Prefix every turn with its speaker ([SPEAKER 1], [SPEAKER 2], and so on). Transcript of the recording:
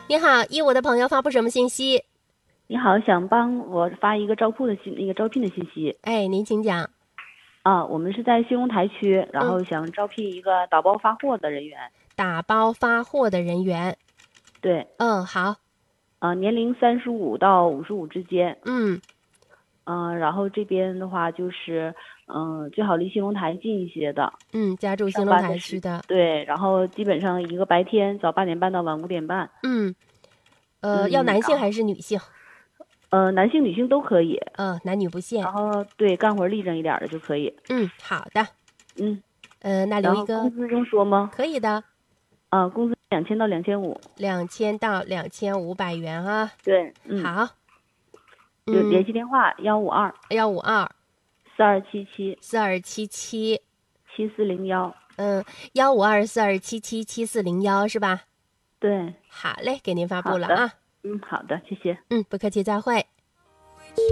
[SPEAKER 1] 你好，我的朋友发布什么信息？
[SPEAKER 2] 你好，想帮我发一个招聘的信息
[SPEAKER 1] 哎，您请讲。
[SPEAKER 2] 啊。我们是在兴隆台区，然
[SPEAKER 1] 嗯，
[SPEAKER 2] 后想招聘一个打包发货的人员。
[SPEAKER 1] 打包发货的人员。
[SPEAKER 2] 对，
[SPEAKER 1] 嗯，好。
[SPEAKER 2] 年龄35到55之间。
[SPEAKER 1] 嗯
[SPEAKER 2] 然后这边的话就是，最好离兴隆台近一些的。
[SPEAKER 1] 嗯，家住兴
[SPEAKER 2] 上
[SPEAKER 1] 隆
[SPEAKER 2] 班的时
[SPEAKER 1] 台区的。
[SPEAKER 2] 对，然后基本上一个白天早8点半到晚5点半。
[SPEAKER 1] 嗯，要
[SPEAKER 2] 嗯，然后
[SPEAKER 1] 男性还是女性？
[SPEAKER 2] 男性女性都可以。
[SPEAKER 1] 男女不限。
[SPEAKER 2] 然后对，干活立正一点儿的就可以。
[SPEAKER 1] 嗯，好的。
[SPEAKER 2] 嗯，
[SPEAKER 1] 那留
[SPEAKER 2] 然后
[SPEAKER 1] 一个。
[SPEAKER 2] 工资用说吗？
[SPEAKER 1] 可以的。
[SPEAKER 2] 工资2000到2500。
[SPEAKER 1] 2000到2500元啊。
[SPEAKER 2] 对，
[SPEAKER 1] 好。
[SPEAKER 2] 就联
[SPEAKER 1] 嗯，
[SPEAKER 2] 系电话
[SPEAKER 1] 152
[SPEAKER 2] 15242777401。
[SPEAKER 1] 4277。嗯15242777401是吧？
[SPEAKER 2] 对，
[SPEAKER 1] 好嘞，给您发布
[SPEAKER 2] 好的，
[SPEAKER 1] 了啊。
[SPEAKER 2] 好的，谢谢。
[SPEAKER 1] 不客气，再会。